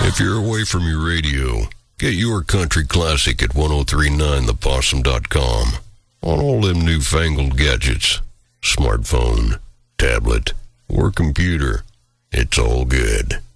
If you're away from your radio, get your country classic at 1039thepossum.com. On all them newfangled gadgets, smartphone, tablet, or computer, it's all good.